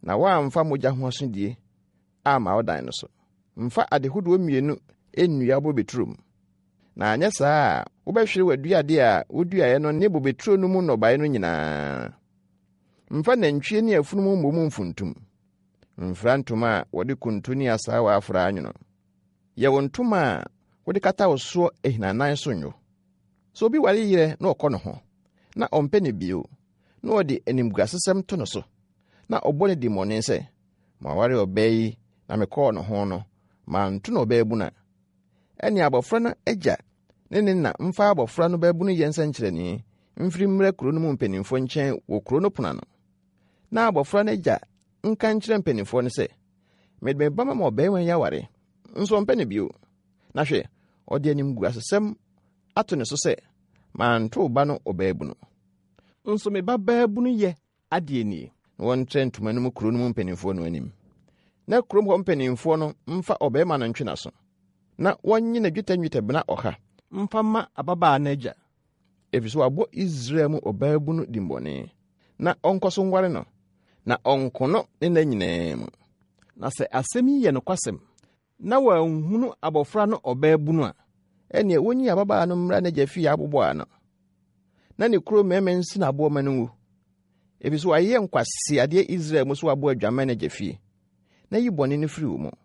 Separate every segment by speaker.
Speaker 1: na wamfa mogya ho asodie ama odan no so. Mfa adehodo mienu ennua bobetrum. Na anya saa wobɛhwere waduade a woduae no ne bobetro no mu nnɔbae no nyinaa. Mfa nantwie ne afunumu mmom mfuntum. Mfra ntoma a wɔde kuntu ne asawa afra anwono. Yɛwo ntoma a wɔde kata wo so ehinanan so nwo. So obi ware yire na ɔkɔ no ho, na ɔmpɛ ne bio, na ɔde animguasesɛm to no so, na ɔbɔ ne di mmɔne sɛ, ma ware ɔbaa yi na mekɔɔ no ho no, ma nto no ɔbaa buna. Ɛne abɔfra no agya ne na mfa abɔfra no baabu no yɛ nsɛnkyerɛnee mfiri mmra kuro no mu mpanimfo nkyɛn wɔ kuro no pona no. Na abɔfra no agya nka nkyerɛ mpanimfo no sɛ, mede me ba ma ɔbaa yi aware, nso ɔmpɛ ne bio. Na hwɛ, ɔde animguasesɛm ato ne so sɛ, ma nto ba no ɔbaa bu no. Nso me ba baabu no yɛ adeɛ nie. Na wɔntrɛ ntoma no mu kuro no mu mpanimfo no anim. Na kurom hɔ mpanimfo no mfa ɔbɛɛma no ntwena so. Na wɔnye na dwetɛ ɔha mfa ma ababaa na agya. Efisɛ wabɔ Israel mu ɔbaa bu no dimbɔne. Na ɔnkɔ so nware no, na ɔnkono ne na nyinaa mu. Na sɛ asɛm yi yɛ no kwasɛm, na wɔanhunu abɔfra no ɔbaa bu no a, ɛnea wonyi ababaa no mmra na agya fie abobɔ ano. Na ne kuro mɛmɛ nsi na aboɔ ma no ngu. Efisɛ wayɛ nkwasi adeɛ Israel mu so wabɔ adwama na agya fie. Na yi bɔne no firi wo mu.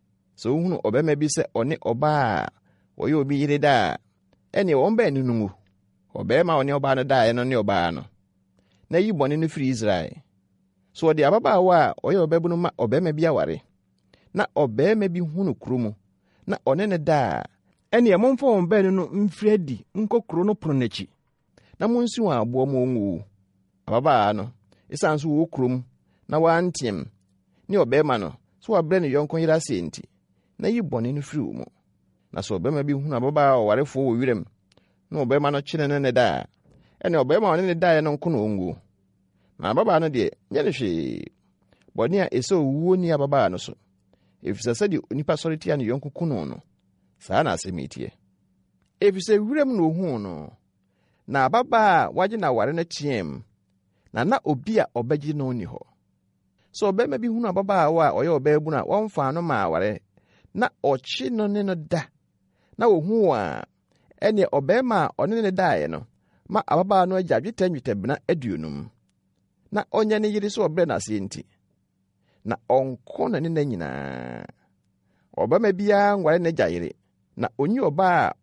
Speaker 1: So wohunu ɔbɛma bi sɛ ɔne ɔbaa wɔyɛ obi yere da, ɛnea wɔn baa no ngu. Ɔbɛma ɔne ɔbaa no da no ne ɔbaa no. Na yi bɔne no firi Israel. So ɔde ababaawa a ɔyɛ ɔbɛbu no ma ɔbɛma bi aware. Na ɔbɛma bi hunu kuro mu. Na ɔne ne da, ɛnea momfa wɔn baa no mfiri adi nkɔ kuro no pono n'akyi. Na monsi wɔn aboɔ mu ongu. Ababaa no, ɛsan so wɔ kurom na wantiam. Ne ɔbɛma no, so wabrɛ ne yɔnko yere ase nti. Na yi bɔne no firi wo mu. Na so ɔbɛma bi hunu ababaa ɔwarefo wɔ wiram. Na ɔbɛma no kyene ne da. Ɛne ɔbɛma ɔne ne da no nko na ongu. Na ababaa no deɛ, nyɛ ne hwee. Bɔne a ɛsɛ owuo ni ababaa no so. Efisɛ sɛ de onipa sɔre tia ne yɔnko kunu no. Saa na asɛm itie. Efisɛ wiram na ohuu no. Na ababaa wagye na ware no team. Na obi a ɔbɛgye no ni hɔ. So ɔbɛma bi hunu ababaa a ɔyɛ ɔbaa bu na wɔmfa no ma aware. Na ɔkye no ne no da. Na ohuu a ɛne ɔbɛma a ɔne ne daeɛ no ma ababaa no agya dwetɛ aduonum. Na ɔnyɛ ne yere so ɔbrɛ n'ase nti. Na ɔnko na ne na nyinaa. Ɔbɛma biara nware n'agya yere. Na onyi ɔbaa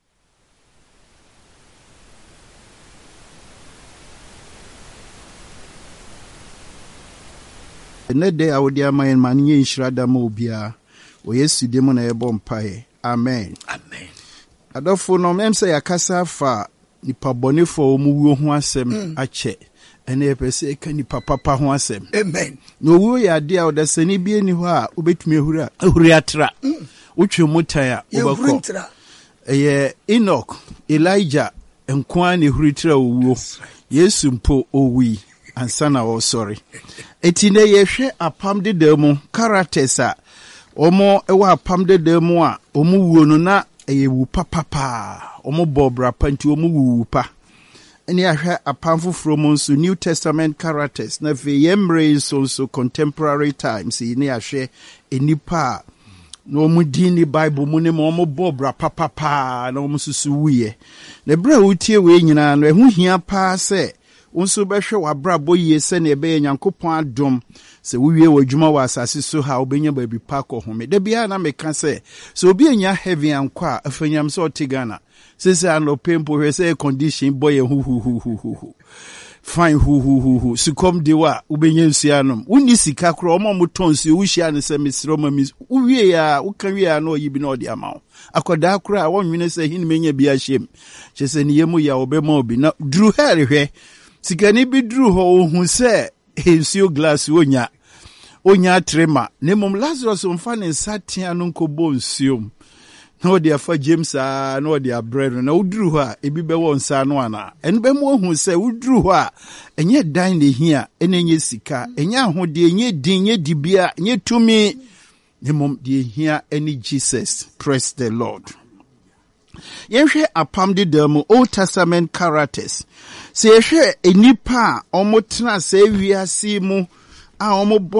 Speaker 2: ne de awodi amayen man nye nhyirada ma obia o Yesu de mu na yɛbɔ mpae. Amen.
Speaker 3: Amen.
Speaker 2: Adɔfo no mem sɛ yakasa fa nipa bɔnefo mu wuo ho asɛm akyɛ ɛne yɛpɛ sɛ ka nipa papa ho asɛm.
Speaker 3: Amen.
Speaker 2: No wuo yɛ ade a ɔdasani bi ani hɔ a wobɛtumi ahuri atra wotwe mutan a wobɛkɔ ɛyɛ Enoch, Elijah nkoa ne huri tra wuo. Yesu mpo owi ansa na wɔsɔre. Eti ne yɛhwɛ apam deda mu characters a ɔmo ɛwɔ apam deda mu a ɔmo wuo no na ɛyɛ wu papa ɔmo bɔ bra pa nti ɔmo wu pa. Ɛne ahwɛ apam foforo mu nso New Testament characters na fe yɛmmerɛ so contemporary times ne ahwɛ enipa a na ɔmo din ne Bible mu ne ma ɔmo bɔ bra papa na ɔmo susu wuye. Na bra wotie we nyinaa no ɛho hia pa sɛ unso bɛhwɛ wabrabɔ yie sɛ ne ɛbɛyɛ Nyankopɔn adom sɛ wowie w'adwuma wɔ asase so ha wobɛnya baabi pa kɔ home. Da bia na meka sɛ obi anya heaven ankɔ a afanyam sɛ ɔte Ghana sɛ anɔpɛ mpo hwɛ sɛ condition bɔ yɛ huhuhuhu fine huhuhuhu sukom de wa wobɛnya nsuo anom wonni sika korɔ ɔma mo tɔn nsuo wohyia ne sɛ mesrɛ ma mi wowie a woka wie a na ɔyi bi na ɔde ama wo akɔdaa korɔ a wɔnwene sɛ hene menya bi ahyɛm kyɛ sɛ ne yɛmu yɛ wɔbɛma obi na duru ha rehwɛ sikani bi duru hɔ ohu sɛ nsuo glass onya trema ne mom Lazarus mfa ne nsatea no nkɔbɔ nsuo na ɔde afa James na ɔde abrɛ no na woduru hɔ a ebi bɛwɔ nsa no ana ɛno bɛ mu ohu sɛ woduru hɔ a ɛnyɛ dan ne hia ɛna ɛnyɛ sika ɛnyɛ ahode ɛnyɛ din ɛnyɛ dibia ɛnyɛ tumi ne mom de hia ɛne Jesus. Praise the Lord. Yɛhwɛ apam deda mu Old Testament characters sɛ yɛhwɛ enipa a ɔmo tena sɛ wiase mu a ɔmo